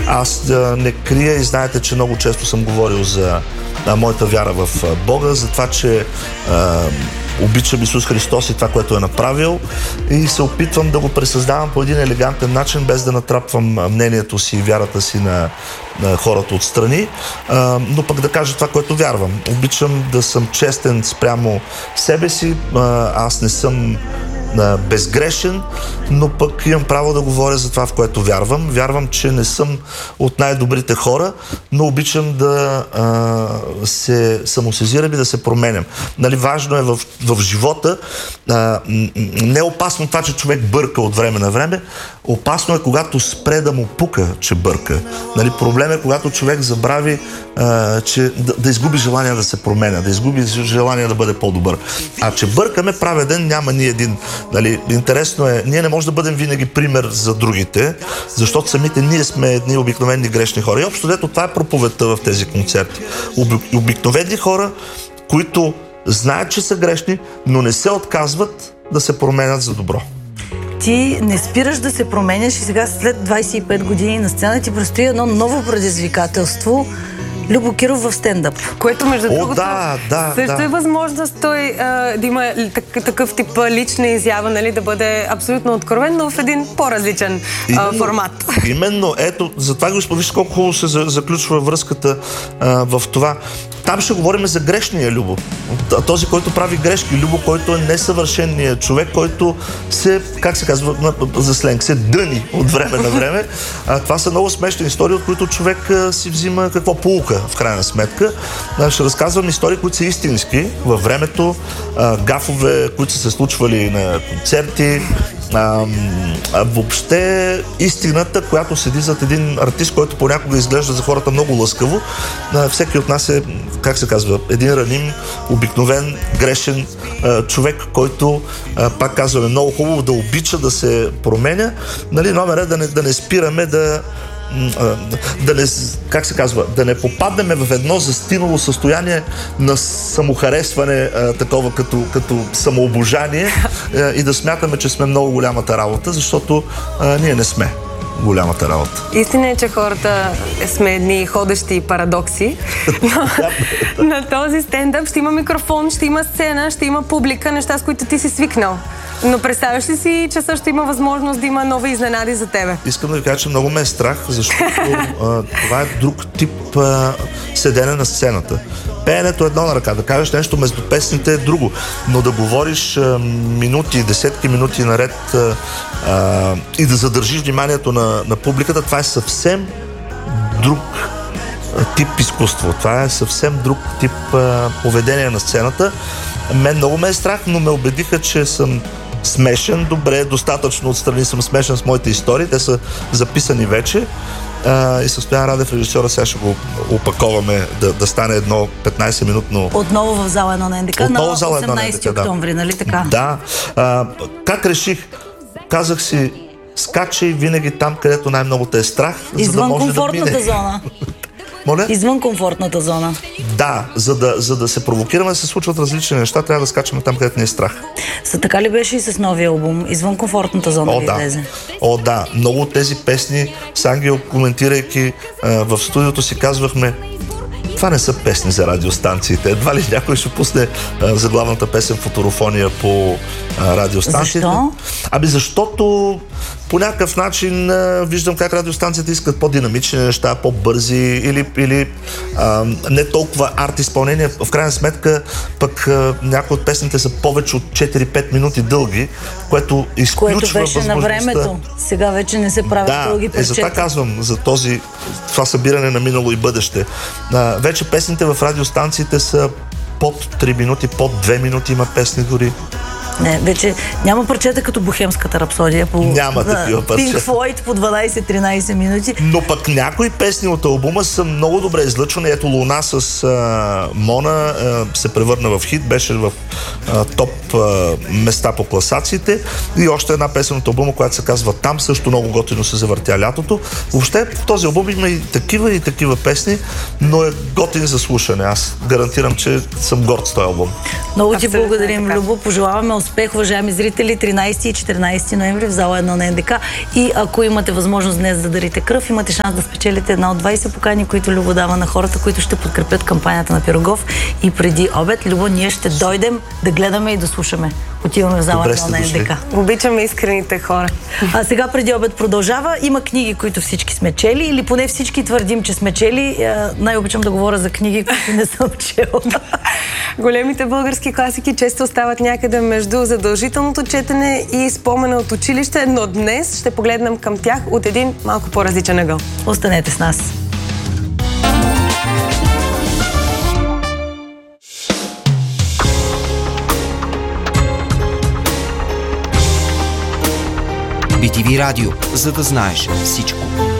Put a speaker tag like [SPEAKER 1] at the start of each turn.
[SPEAKER 1] Аз не крия и знаете, че много често съм говорил за моята вяра в Бога, за това, че обичам Исус Христос и това, което е направил, и се опитвам да го пресъздавам по един елегантен начин, без да натрапвам мнението си и вярата си на хората отстрани, но пък да кажа това, което вярвам. Обичам да съм честен спрямо себе си, аз не съм безгрешен, но пък имам право да говоря за това, в което вярвам. Вярвам, че не съм от най-добрите хора, но обичам да се самосезирам и да се променям. Нали, важно е в живота, не е опасно това, че човек бърка от време на време, опасно е когато спре да му пука, че бърка. Нали, проблем е когато човек забрави, че да изгуби желание да се променя, да изгуби желание да бъде по-добър. А че бъркаме праведен, няма ни един. Нали, интересно е, ние не можем да бъдем винаги пример за другите, защото самите ние сме едни обикновени грешни хора. И общо дето това е проповедта в тези концерти. Обикновени хора, които знаят, че са грешни, но не се отказват да се променят за добро.
[SPEAKER 2] Ти не спираш да се променяш и сега след 25 години на сцена ти предстои едно ново предизвикателство – Любо Киров в стендъп.
[SPEAKER 3] Което, между другото, също
[SPEAKER 2] е
[SPEAKER 3] възможност той да има такъв тип лична изява, нали, да бъде абсолютно откровен, но в един по-различен формат.
[SPEAKER 1] Именно, ето, затова виж колко хубаво се заключва връзката в това. Там ще говорим за грешния Любо. Този, който прави грешки. Любо, който е несъвършенният човек, който се, как се казва, за сленг, се дъни от време на време. Това са много смешни истории, от които човек си взима какво поука, в крайна сметка. Ще разказвам истории, които са истински във времето, гафове, които са се случвали на концерти, въобще истината, която седи зад един артист, който понякога изглежда за хората много лъскаво. Всеки от нас е, как се казва, един раним, обикновен, грешен човек, който, пак казваме, много хубаво да обича да се променя. Нали, номер е да не спираме да не, как се казва, да не попаднем в едно застинало състояние на самохаресване, такова като самообожание, и да смятаме, че сме много голямата работа, защото ние не сме голямата работа.
[SPEAKER 3] Истина е, че хората сме едни ходещи парадокси. На този стендъп ще има микрофон, ще има сцена, ще има публика, неща, с които ти си свикнал. Но представяш ли си, че също има възможност да има нови изненади за тебе?
[SPEAKER 1] Искам да ви кажа, че много ме е страх, защото това е друг тип седене на сцената. Пеенето е едно на ръка, да кажеш нещо между песните е друго, но да говориш минути, десетки минути наред и да задържиш вниманието на публиката, това е съвсем друг тип изкуство. Това е съвсем друг тип поведение на сцената. Мен много ме е страх, но ме убедиха, че съм смешен. Добре, достатъчно отстрани съм смешен с моите истории. Те са записани вече. И със Стоян Радев, режисьора, сега ще го опаковаме да стане едно 15-минутно...
[SPEAKER 2] Отново в зала 1 на НДК на 18 октомври, нали така?
[SPEAKER 1] Да. Как реших? Казах си, скачай винаги там, където най-много те е страх,
[SPEAKER 2] извън
[SPEAKER 1] за да може
[SPEAKER 2] комфортната
[SPEAKER 1] да мине.
[SPEAKER 2] зона.
[SPEAKER 1] Моля?
[SPEAKER 2] Извън комфортната зона.
[SPEAKER 1] Да, за да се провокираме, да се случват различни неща, трябва да скачаме там, където ни е страх.
[SPEAKER 2] Така ли беше и с новия албум? Извън комфортната зона ли излезе?
[SPEAKER 1] О, да. Много от тези песни, с Ангел, коментирайки в студиото си, казвахме: това не са песни за радиостанциите. Едва ли някой ще пусне заглавната песен «Футурофония» по радиостанциите.
[SPEAKER 2] Защо?
[SPEAKER 1] Защото по някакъв начин виждам как радиостанциите искат по-динамични неща, по-бързи или не толкова арт-изпълнение. В крайна сметка пък някои от песните са повече от 4-5 минути дълги, което изключва
[SPEAKER 2] беше на времето. Сега вече не се правят дълги парчета.
[SPEAKER 1] За това казвам, за това събиране на минало и бъдеще. Вече песните в радиостанциите са под 3 минути, под 2 минути има песни дори.
[SPEAKER 2] Не, вече няма парчета като Бохемската рапсодия по Pink Floyd по 12-13 минути.
[SPEAKER 1] Но пък някои песни от албума са много добре излъчвани. Ето Луна с Мона се превърна в хит, беше в топ места по класациите. И още една песен от албума, която се казва Там, също много готино се завъртя лятото. Въобще в този албум има и такива песни, но е готин за слушане. Аз гарантирам, че съм горд с този албум.
[SPEAKER 2] Много ти благодарим, Любо. Пожелаваме успех, уважаеми зрители, 13 и 14 ноември в зала 1 на НДК. И ако имате възможност днес да дарите кръв, имате шанс да спечелите една от 20 покани, които Любо дава на хората, които ще подкрепят кампанията на Пирогов. И преди обед, Любо, ние ще дойдем да гледаме и да слушаме. Отиваме в зала 1 на НДК.
[SPEAKER 3] Обичаме искрените хора.
[SPEAKER 2] А сега преди обед продължава. Има книги, които всички сме чели, или поне всички твърдим, че сме чели. Най-обичам да говоря за книги, които не съм чела.
[SPEAKER 3] Големите български класики често остават някъде между задължителното четене и спомена от училище, но днес ще погледнем към тях от един малко по-различен ъгъл.
[SPEAKER 2] Останете с нас.
[SPEAKER 4] BTV Радио, за да знаеш всичко.